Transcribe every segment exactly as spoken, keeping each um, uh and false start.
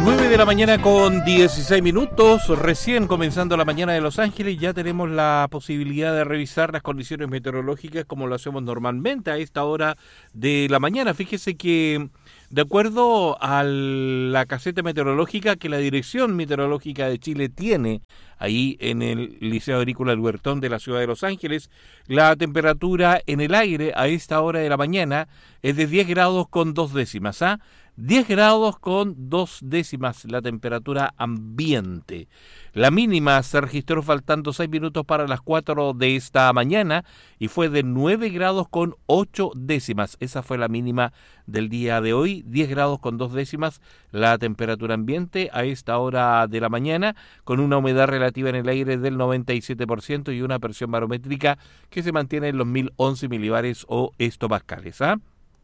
nueve de la mañana con dieciséis minutos, recién comenzando la mañana de Los Ángeles, ya tenemos la posibilidad de revisar las condiciones meteorológicas como lo hacemos normalmente a esta hora de la mañana. Fíjese que de acuerdo a la caseta meteorológica que la Dirección Meteorológica de Chile tiene ahí en el Liceo Agrícola Huertón de la ciudad de Los Ángeles, la temperatura en el aire a esta hora de la mañana es de diez grados con dos décimas, ¿ah? diez grados con dos décimas la temperatura ambiente. La mínima se registró faltando seis minutos para las cuatro de esta mañana y fue de nueve grados con ocho décimas. Esa fue la mínima del día de hoy, diez grados con dos décimas la temperatura ambiente a esta hora de la mañana, con una humedad relativa en el aire del noventa y siete por ciento y una presión barométrica que se mantiene en los mil once milibares o hectopascales, ¿ah?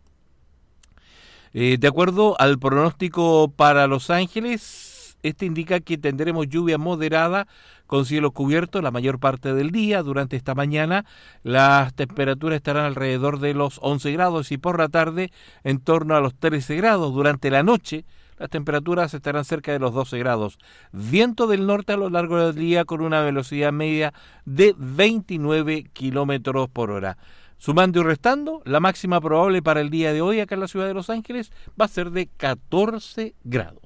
Eh, de acuerdo al pronóstico para Los Ángeles, este indica que tendremos lluvia moderada con cielo cubierto la mayor parte del día. Durante esta mañana las temperaturas estarán alrededor de los once grados y por la tarde en torno a los trece grados. Durante la noche las temperaturas estarán cerca de los doce grados. Viento del norte a lo largo del día con una velocidad media de veintinueve kilómetros por hora. Sumando y restando, la máxima probable para el día de hoy acá en la ciudad de Los Ángeles va a ser de catorce grados.